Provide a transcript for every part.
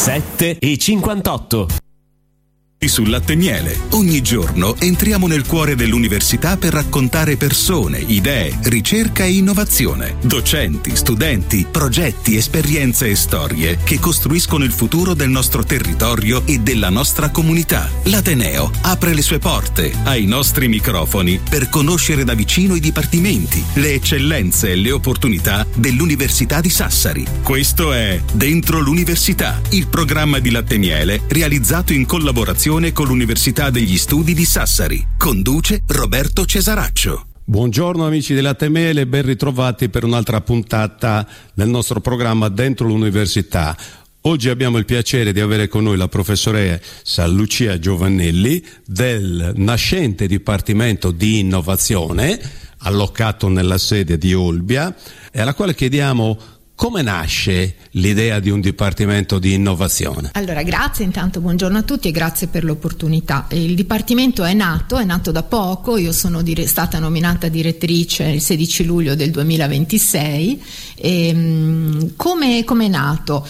7:58. Sul Latte e Miele. Ogni giorno entriamo nel cuore dell'università per raccontare persone, idee, ricerca e innovazione, docenti, studenti, progetti, esperienze e storie che costruiscono il futuro del nostro territorio e della nostra comunità. L'Ateneo apre le sue porte ai nostri microfoni per conoscere da vicino i dipartimenti, le eccellenze e le opportunità dell'Università di Sassari. Questo è Dentro l'Università, il programma di Latte e Miele realizzato in collaborazione con l'Università degli Studi di Sassari. Conduce Roberto Cesaraccio. Buongiorno amici di Latte e Miele, ben ritrovati per un'altra puntata del nostro programma Dentro l'Università. Oggi abbiamo il piacere di avere con noi la professoressa Lucia Giovannelli del nascente Dipartimento di Innovazione, allocato nella sede di Olbia, e alla quale chiediamo come nasce l'idea di un Dipartimento di Innovazione. Allora, grazie intanto, buongiorno a tutti e grazie per l'opportunità. Il Dipartimento è nato da poco, io sono stata nominata direttrice il 16 luglio del 2026. Come è nato?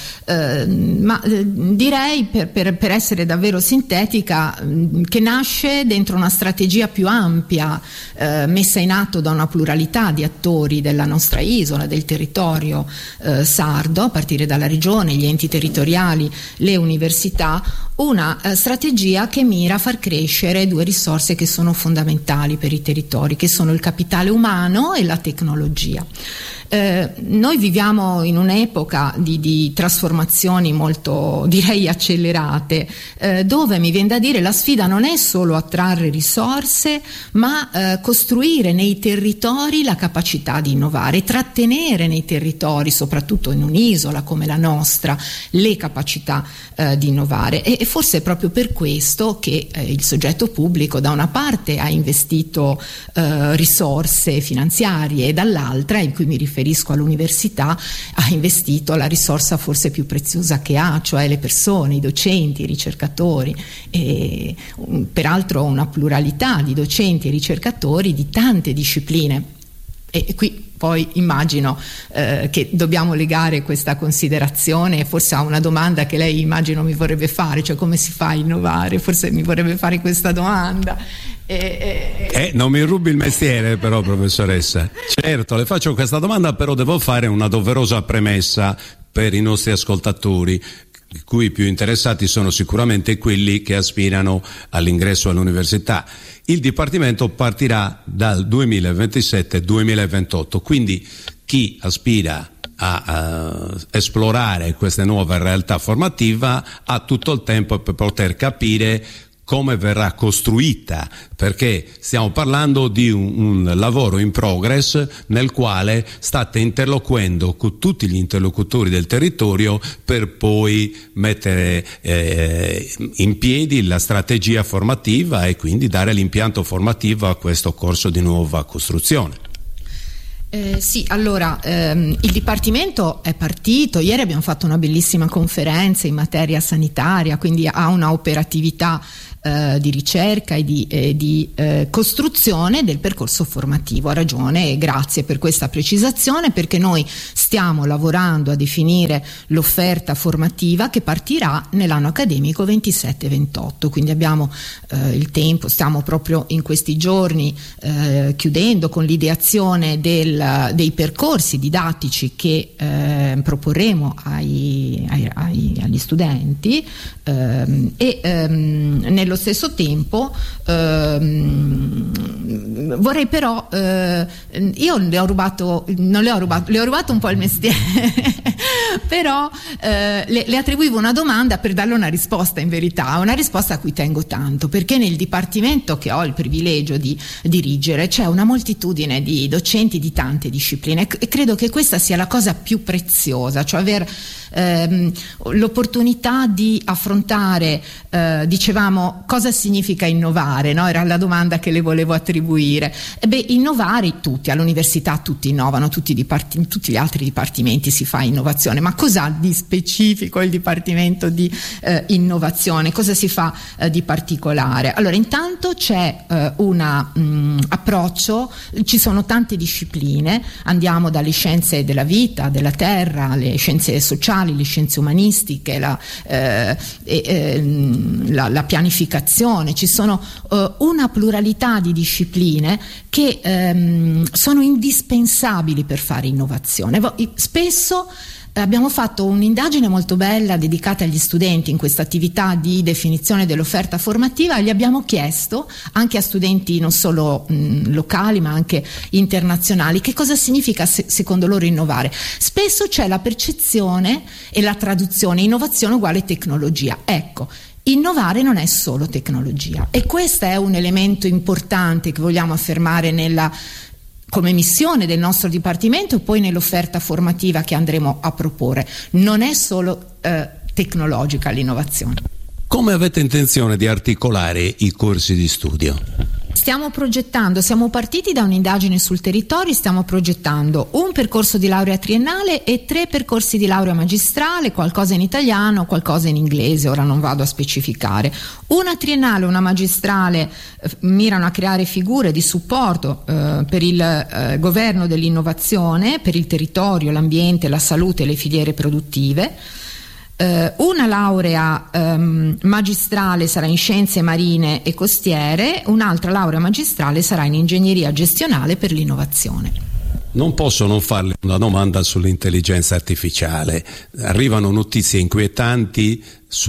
Direi, per essere davvero sintetica, che nasce dentro una strategia più ampia messa in atto da una pluralità di attori della nostra isola, del territorio sardo, a partire dalla regione, gli enti territoriali, le università, una strategia che mira a far crescere due risorse che sono fondamentali per i territori, che sono il capitale umano e la tecnologia. Noi viviamo in un'epoca di trasformazioni molto, direi, accelerate, dove mi viene da dire la sfida non è solo attrarre risorse, ma costruire nei territori la capacità di innovare, trattenere nei territori, soprattutto in un'isola come la nostra, le capacità di innovare. E forse è proprio per questo che il soggetto pubblico da una parte ha investito risorse finanziarie e dall'altra, in cui mi riferisco all'università, ha investito la risorsa forse più preziosa che ha, cioè le persone, i docenti, i ricercatori, e peraltro una pluralità di docenti e ricercatori di tante discipline. E qui poi immagino che dobbiamo legare questa considerazione forse a una domanda che lei, immagino, mi vorrebbe fare, cioè come si fa a innovare? Forse mi vorrebbe fare questa domanda. Non mi rubi il mestiere però, professoressa. Certo, le faccio questa domanda, però devo fare una doverosa premessa per i nostri ascoltatori, di cui i più interessati sono sicuramente quelli che aspirano all'ingresso all'università. Il Dipartimento partirà dal 2027-2028, quindi chi aspira a esplorare queste nuove realtà formative ha tutto il tempo per poter capire come verrà costruita, perché stiamo parlando di un lavoro in progress nel quale state interloquendo con tutti gli interlocutori del territorio per poi mettere in piedi la strategia formativa e quindi dare l'impianto formativo a questo corso di nuova costruzione. Sì, allora il Dipartimento è partito, ieri abbiamo fatto una bellissima conferenza in materia sanitaria, quindi ha una operatività di ricerca e di costruzione del percorso formativo. Ha ragione e grazie per questa precisazione, perché noi stiamo lavorando a definire l'offerta formativa che partirà nell'anno accademico 27-28, quindi abbiamo il tempo, stiamo proprio in questi giorni chiudendo con l'ideazione dei percorsi didattici che proporremo agli studenti nello stesso tempo vorrei però io le ho rubato un po' il mestiere però le attribuivo una domanda per darle una risposta, in verità una risposta a cui tengo tanto, perché nel Dipartimento che ho il privilegio di dirigere c'è una moltitudine di docenti di tante discipline e credo che questa sia la cosa più preziosa, cioè aver l'opportunità di affrontare, dicevamo, cosa significa innovare, no? Era la domanda che le volevo attribuire. Innovare tutti, all'università tutti innovano, tutti gli altri dipartimenti si fa innovazione, Ma cosa ha di specifico il Dipartimento di Innovazione? Cosa si fa di particolare? Allora, intanto c'è un approccio, ci sono tante discipline, andiamo dalle scienze della vita, della terra, le scienze sociali, le scienze umanistiche, la pianificazione. Ci sono una pluralità di discipline che sono indispensabili per fare innovazione. Spesso abbiamo fatto un'indagine molto bella dedicata agli studenti in questa attività di definizione dell'offerta formativa, e gli abbiamo chiesto, anche a studenti non solo locali ma anche internazionali, che cosa significa secondo loro innovare. Spesso c'è la percezione e la traduzione: innovazione uguale tecnologia. Ecco, innovare non è solo tecnologia, e questo è un elemento importante che vogliamo affermare come missione del nostro Dipartimento e poi nell'offerta formativa che andremo a proporre. Non è solo tecnologica l'innovazione. Come avete intenzione di articolare i corsi di studio? Siamo partiti da un'indagine sul territorio, stiamo progettando un percorso di laurea triennale e 3 percorsi di laurea magistrale, qualcosa in italiano, qualcosa in inglese, ora non vado a specificare. Una triennale e una magistrale mirano a creare figure di supporto per il governo dell'innovazione, per il territorio, l'ambiente, la salute e le filiere produttive. Una laurea magistrale sarà in scienze marine e costiere, un'altra laurea magistrale sarà in ingegneria gestionale per l'innovazione. Non posso non farle una domanda sull'intelligenza artificiale. Arrivano notizie inquietanti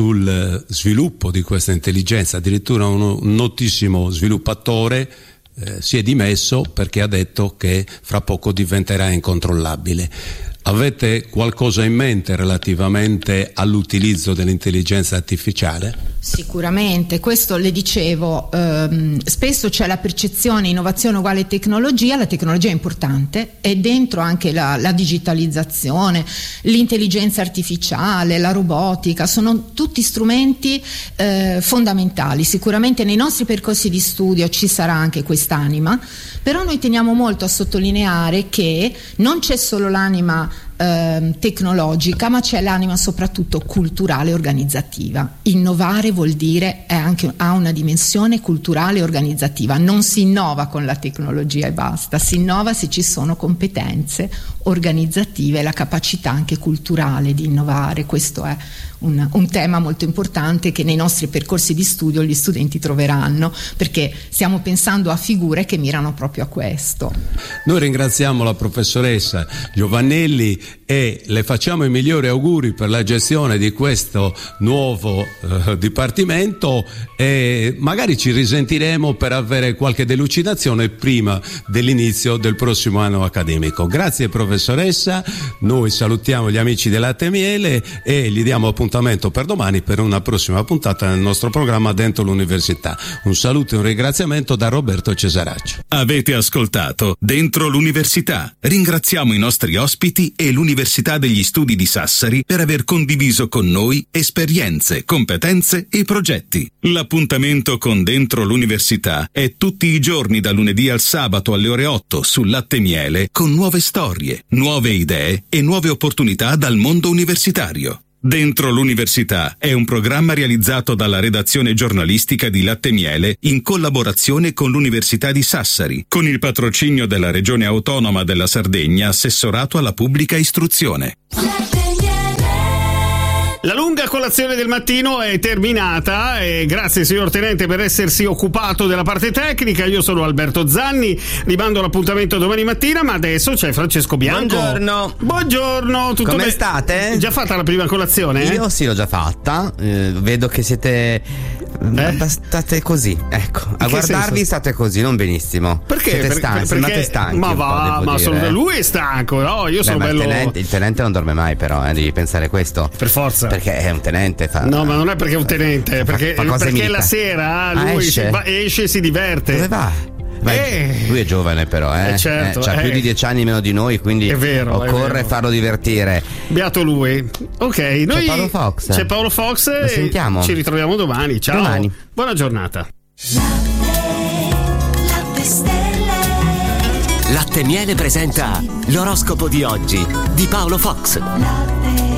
sul sviluppo di questa intelligenza, addirittura un notissimo sviluppatore si è dimesso perché ha detto che fra poco diventerà incontrollabile. Avete qualcosa in mente relativamente all'utilizzo dell'intelligenza artificiale? Sicuramente, questo le dicevo, spesso c'è la percezione innovazione uguale tecnologia. La tecnologia è importante, è dentro anche la digitalizzazione, l'intelligenza artificiale, la robotica, sono tutti strumenti fondamentali. Sicuramente nei nostri percorsi di studio ci sarà anche quest'anima, però noi teniamo molto a sottolineare che non c'è solo l'anima tecnologica, ma c'è l'anima soprattutto culturale e organizzativa. Innovare vuol dire ha una dimensione culturale e organizzativa. Non si innova con la tecnologia e basta, si innova se ci sono competenze organizzative e la capacità anche culturale di innovare. Questo è un tema molto importante che nei nostri percorsi di studio gli studenti troveranno, perché stiamo pensando a figure che mirano proprio a questo. Noi ringraziamo la professoressa Giovannelli e le facciamo i migliori auguri per la gestione di questo nuovo dipartimento, e magari ci risentiremo per avere qualche delucidazione prima dell'inizio del prossimo anno accademico. Grazie professoressa, noi salutiamo gli amici del Latte e Miele e gli diamo appuntamento per domani per una prossima puntata nel nostro programma Dentro l'Università. Un saluto e un ringraziamento da Roberto Cesaraccio. Avete ascoltato Dentro l'Università. Ringraziamo i nostri ospiti e l'Università degli Studi di Sassari per aver condiviso con noi esperienze, competenze e progetti. L'appuntamento con Dentro l'Università è tutti i giorni da lunedì al sabato alle ore 8 sul Latte e Miele, con nuove storie, nuove idee e nuove opportunità dal mondo universitario. Dentro l'Università è un programma realizzato dalla redazione giornalistica di Latte e Miele in collaborazione con l'Università di Sassari, con il patrocinio della Regione Autonoma della Sardegna, assessorato alla pubblica istruzione. La lunga colazione del mattino è terminata e grazie signor Tenente per essersi occupato della parte tecnica. Io sono Alberto Zanni, rimando l'appuntamento domani mattina, ma adesso c'è Francesco Bianco. Buongiorno, tutto come bene? State? Già fatta la prima colazione? Io sì, l'ho già fatta. Vedo che siete state così, ecco, a guardarvi senso? State così, non benissimo. Perché? Siete stanchi, sembrate stanchi. Ma sono lui è stanco, no? Io sono bello. Il tenente non dorme mai, però, devi pensare questo. Per forza. Perché è un tenente. No, ma non è perché è un tenente, perché la sera lui esce e si diverte. Dove va? Lui è giovane però, certo, c'ha più di 10 anni meno di noi, quindi è vero, occorre farlo divertire. Beato lui. Ok, noi c'è Paolo Fox lo sentiamo. Ci ritroviamo domani. Ciao. Domani. Buona giornata. Latte e Miele presenta l'oroscopo di oggi di Paolo Fox.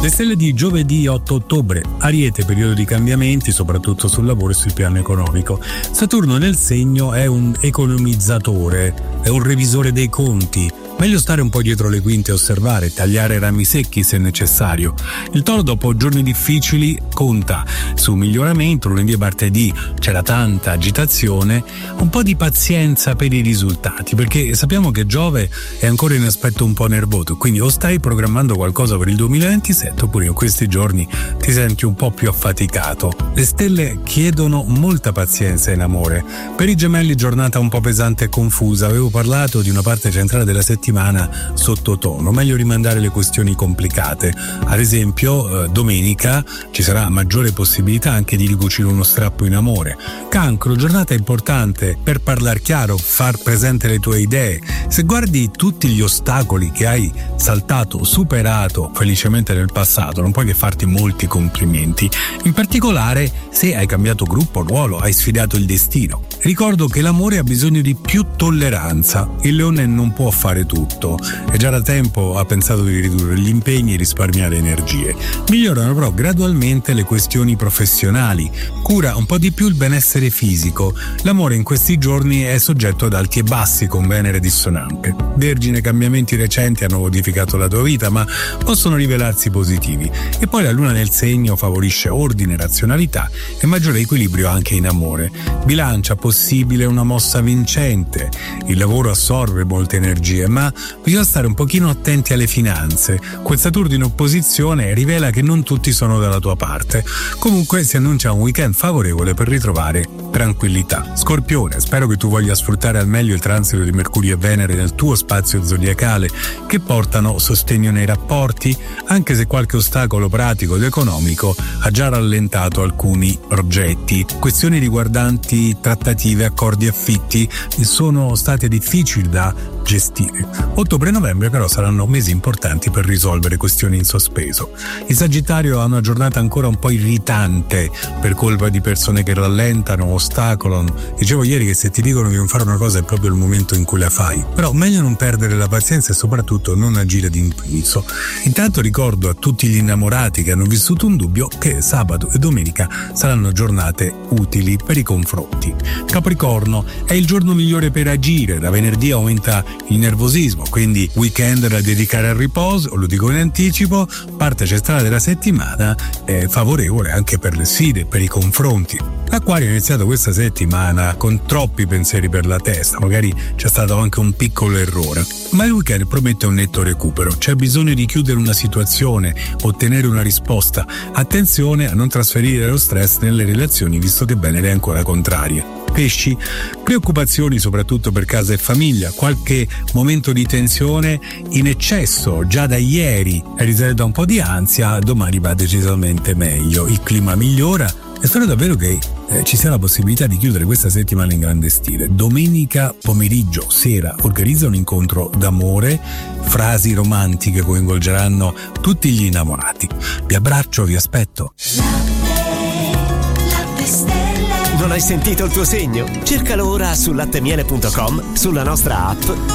Le stelle di giovedì 8 ottobre, Ariete, periodo di cambiamenti soprattutto sul lavoro e sul piano economico. Saturno nel segno è un economizzatore, è un revisore dei conti. Meglio stare un po' dietro le quinte e osservare, tagliare rami secchi se necessario. Il Toro, dopo giorni difficili, conta su miglioramento. Lunedì e martedì c'era tanta agitazione, un po' di pazienza per i risultati, perché sappiamo che Giove è ancora in aspetto un po' nervoso, quindi o stai programmando qualcosa per il 2027 oppure in questi giorni ti senti un po' più affaticato. Le stelle chiedono molta pazienza in amore. Per i Gemelli giornata un po' pesante e confusa. Avevo parlato di una parte centrale della settimana sottotono, meglio rimandare le questioni complicate. Ad esempio domenica ci sarà maggiore possibilità anche di ricucire uno strappo in amore. Cancro, giornata importante per parlare chiaro, far presente le tue idee. Se guardi tutti gli ostacoli che hai saltato, superato felicemente nel passato, non puoi che farti molti complimenti, in particolare se hai cambiato gruppo, ruolo, hai sfidato il destino. Ricordo che l'amore ha bisogno di più tolleranza. Il Leone non può fare tutto e già da tempo ha pensato di ridurre gli impegni e risparmiare energie. Migliorano però gradualmente le questioni professionali, cura un po' di più il benessere fisico. L'amore in questi giorni è soggetto ad alti e bassi con Venere dissonante. Vergine, cambiamenti recenti hanno modificato la tua vita, ma possono rivelarsi positivi. E poi la Luna nel segno favorisce ordine, razionalità e maggiore equilibrio anche in amore. Bilancia, possibile una mossa vincente. Il lavoro assorbe molte energie, ma bisogna stare un pochino attenti alle finanze. Quel Saturno in opposizione rivela che non tutti sono dalla tua parte. Comunque si annuncia un weekend favorevole per ritrovare tranquillità. Scorpione, spero che tu voglia sfruttare al meglio il transito di Mercurio e Venere nel tuo spazio zodiacale, che portano sostegno nei rapporti, anche se qualche ostacolo pratico ed economico ha già rallentato alcuni progetti. Questioni riguardanti trattative, accordi, affitti sono state difficili da gestire. Ottobre e novembre però saranno mesi importanti per risolvere questioni in sospeso. Il Sagittario ha una giornata ancora un po' irritante per colpa di persone che rallentano, ostacolano. Dicevo ieri che se ti dicono di non fare una cosa è proprio il momento in cui la fai, però meglio non perdere la pazienza e soprattutto non agire d'impulso. Intanto ricordo a tutti gli innamorati che hanno vissuto un dubbio che sabato e domenica saranno giornate utili per i confronti. Capricorno, è il giorno migliore per agire. Da venerdì aumenta il nervosismo, quindi weekend da dedicare al riposo, lo dico in anticipo. Parte centrale della settimana è favorevole anche per le sfide, per i confronti. L'Acquario ha iniziato questa settimana con troppi pensieri per la testa, magari c'è stato anche un piccolo errore, ma il weekend promette un netto recupero. C'è bisogno di chiudere una situazione, ottenere una risposta. Attenzione a non trasferire lo stress nelle relazioni, visto che Venere è ancora contraria. Pesci, preoccupazioni soprattutto per casa e famiglia, qualche momento di tensione in eccesso già da ieri, risalita da un po' di ansia, domani va decisamente meglio, il clima migliora e spero davvero che ci sia la possibilità di chiudere questa settimana in grande stile. Domenica pomeriggio, sera, organizza un incontro d'amore, frasi romantiche coinvolgeranno tutti gli innamorati. Vi abbraccio, vi aspetto. Non hai sentito il tuo segno? Cercalo ora su lattemiele.com, sulla nostra app